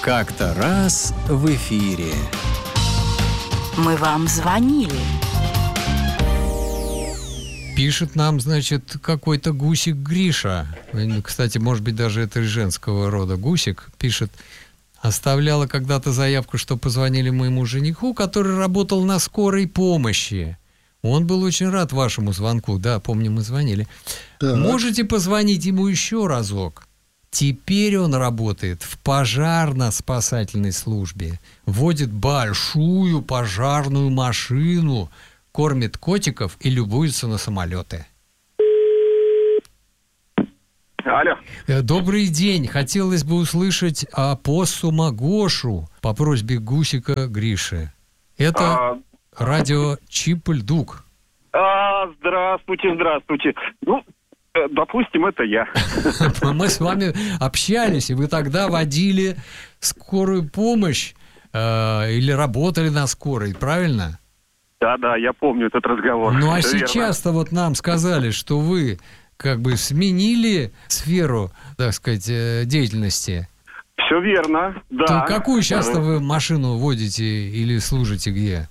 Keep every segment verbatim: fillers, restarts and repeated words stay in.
Как-то раз в эфире. Мы вам звонили. Пишет нам, значит, какой-то гусик Гриша. Кстати, может быть, даже это женского рода гусик. Пишет: оставляла когда-то заявку, что позвонили моему жениху, который работал на скорой помощи. Он был очень рад вашему звонку. Да, помню, мы звонили. Так. Можете позвонить ему еще разок? Теперь он работает в пожарно-спасательной службе. Водит большую пожарную машину, кормит котиков и любуется на самолеты. Алло. Добрый день. Хотелось бы услышать опоссума Гошу по просьбе гусика Гриши. Это а... радио Чип-Льдук. А, здравствуйте, здравствуйте. Ну, допустим, это я. Мы с вами общались, и вы тогда водили скорую помощь э, или работали на скорой, правильно? Да, да, я помню этот разговор. Ну, а сейчас-то вот нам сказали, что вы как бы сменили сферу, так сказать, деятельности. Все верно, да. То какую сейчас-то вы машину водите или служите где?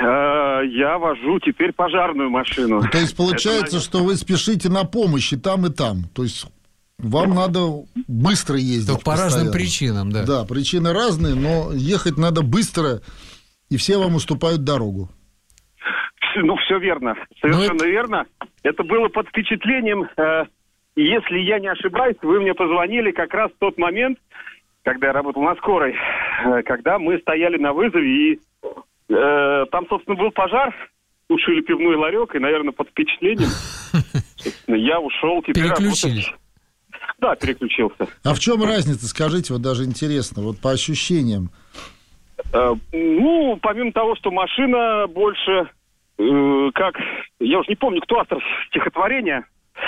Я вожу теперь пожарную машину. Ну, то есть получается, Это, что вы спешите на помощь и там, и там. То есть вам надо быстро ездить. То по постоянно. Разным причинам, да. Да, причины разные, но ехать надо быстро, и все вам уступают дорогу. Ну, все верно, совершенно это... верно. Это было под впечатлением. Если я не ошибаюсь, вы мне позвонили как раз в тот момент, когда я работал на скорой, когда мы стояли на вызове, и э, там, собственно, был пожар, тушили пивной ларек, и, наверное, под впечатлением я ушел. Переключились. Да, переключился. А в чем разница, скажите, вот даже интересно, вот по ощущениям? Э, ну, помимо того, что машина больше... Как, я уже не помню, кто автор стихотворения,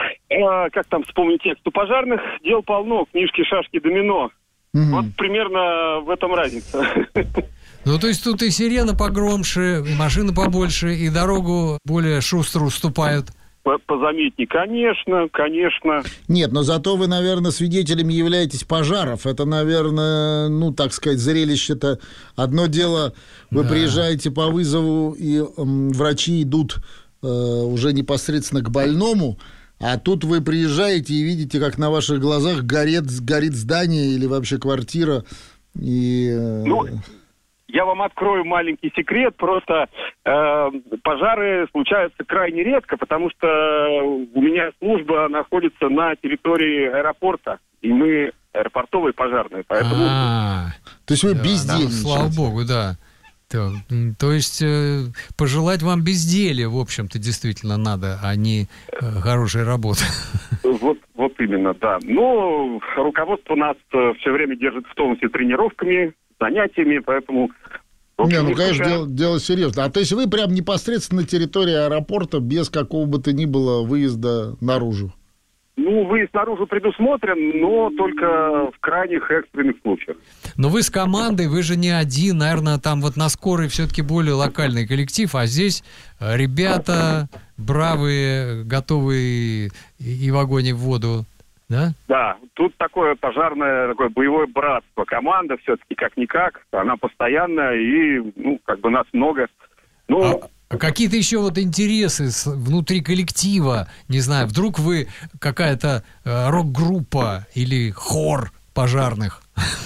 э, как там вспомнить текст. У пожарных дел полно, книжки, шашки, домино. Угу. Вот примерно в этом разница. Ну, то есть тут и сирена погромше, и машина побольше, и дорогу более шустро уступают. Позаметней, конечно, конечно. Нет, но зато вы, наверное, свидетелями являетесь пожаров. Это, наверное, ну, так сказать, зрелище-то. Одно дело, вы да. приезжаете по вызову, и м, врачи идут э, уже непосредственно к больному, а тут вы приезжаете и видите, как на ваших глазах горит, горит здание или вообще квартира. И... Э, ну... Я вам открою маленький секрет, просто э, пожары случаются крайне редко, потому что у меня служба находится на территории аэропорта, и мы аэропортовые пожарные, поэтому... А-а-а. То есть вы да, бездельничаете. Да, слава богу, да. То, то есть э, пожелать вам безделья, в общем-то, действительно надо, а не э, хорошей работы. Вот, вот именно, да. Но руководство нас э, все время держит в тонусе тренировками, занятиями, поэтому... Не, ну, конечно, дело, дело серьезно. А то есть вы прям непосредственно на территории аэропорта без какого бы то ни было выезда наружу? Ну, выезд наружу предусмотрен, но только в крайних экстренных случаях. Но вы с командой, вы же не один, наверное, там вот на скорой все-таки более локальный коллектив, а здесь ребята бравые, готовые и в огонь, и в воду. Да? Да, тут такое пожарное, такое боевое братство. Команда все-таки как-никак, она постоянная, и, ну, как бы нас много. Ну, а, а какие-то еще вот интересы внутри коллектива, не знаю, вдруг вы какая-то э, рок-группа или хор пожарных?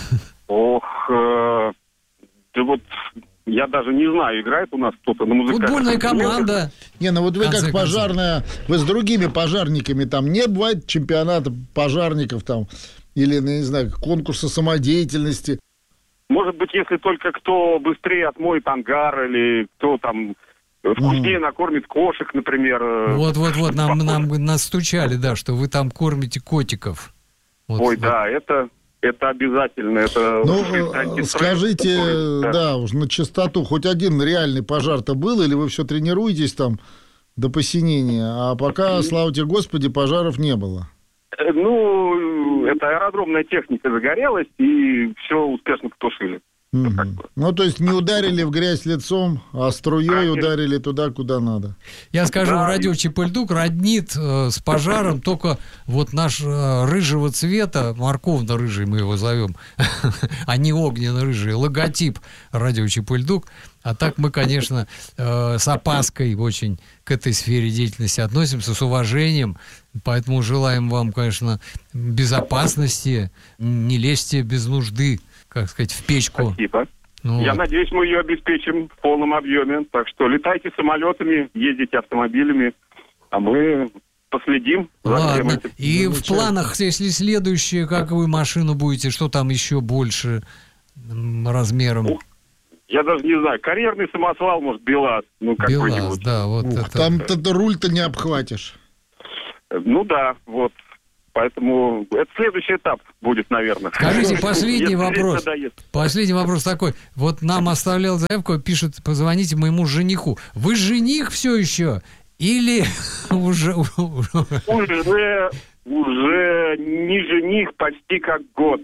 Ох, э, да вот... Я даже не знаю, играет у нас кто-то на музыкальном. Футбольная команда. Не, ну вот вы как пожарная, вы с другими пожарниками, там не бывает чемпионата пожарников там, или, не знаю, конкурса самодеятельности? Может быть, если только кто быстрее отмоет ангар, или кто там вкуснее mm. накормит кошек, например. Вот-вот-вот, нам, нам нас стучали, да, что вы там кормите котиков. Вот, Ой, вот. да, это... Это обязательно. Это ну, скажите, такой, да. да, уж на чистоту, хоть один реальный пожар-то был, или вы все тренируетесь там до посинения, а пока, слава тебе Господи, пожаров не было? Ну, это аэродромная техника загорелась, и все успешно потушили. Мгм. Ну, как бы. Ну, то есть не ударили в грязь лицом, а струей Конечно. ударили туда, куда надо. Я скажу, Да, радио и- Чепыльдук роднит э, с пожаром только вот наш э, рыжего цвета, морковно-рыжий мы его зовем, а не огненно-рыжий, логотип радио Чепыльдук. А так мы, конечно, э, с опаской очень к этой сфере деятельности относимся, с уважением. Поэтому желаем вам, конечно, безопасности, не лезьте без нужды, как сказать, в печку. Спасибо. Ну, Я вот. надеюсь, мы ее обеспечим в полном объеме. Так что летайте самолетами, ездите автомобилями, а мы последим за всем Ладно. этим. И в Замечательно. планах, если следующее, как вы машину будете, что там еще больше м, размером? Ух, Я даже не знаю, карьерный самосвал, может, БелАЗ, ну БелАЗ, какой-нибудь. да, вот Ух, это. там-то руль-то не обхватишь. Ну да, вот. Поэтому это следующий этап будет, наверное. Скажите, последний Если вопрос. это доест. Последний вопрос такой. Вот нам оставлял заявку, пишет, позвоните моему жениху. Вы жених все еще? Или уже... Уже, уже не жених почти как год.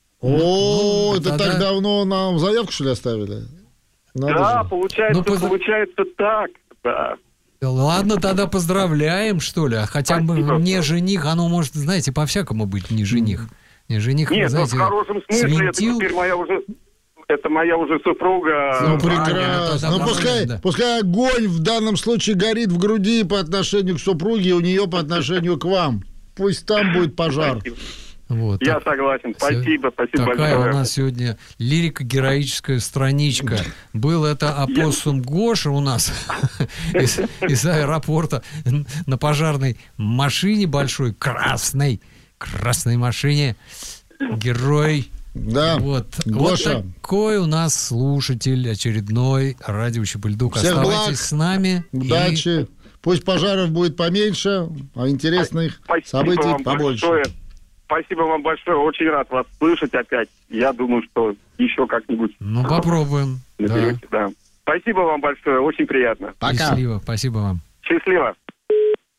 О, Ну, это тогда- так давно нам заявку, что ли, оставили? Надо Да, же. получается, Ну, позд- получается так, да. Ладно, тогда поздравляем, что ли. А хотя бы Спасибо. не жених, оно может, знаете, по-всякому быть не жених. Не жених, Нет, ну, в знаете, хорошем смысле, это свинтил. теперь моя уже... Это моя уже супруга. Ну, Ну, правильно, прекрасно. тогда Ну, нормально, пускай, да. пускай огонь в данном случае горит в груди по отношению к супруге, у нее по отношению к вам. Пусть там будет пожар. Спасибо. Вот, Я так- согласен. Спасибо, спасибо Такая большое. у нас сегодня лирико-героическая страничка. Был это опоссум Гоша у нас из, из аэропорта на пожарной машине большой, красной, красной машине. Герой. Да, Вот, Гоша. вот такой у нас слушатель очередной радио Чепыльдук. Всех Оставайтесь благ, с нами. и удачи. Пусть пожаров будет поменьше, а интересных Спасибо событий вам побольше. большое. Спасибо вам большое. Очень рад вас слышать опять. Я думаю, что еще как-нибудь Ну, попробуем. Да. наберете. Да. Спасибо вам большое. Очень приятно. Пока. Счастливо. Спасибо вам. Счастливо.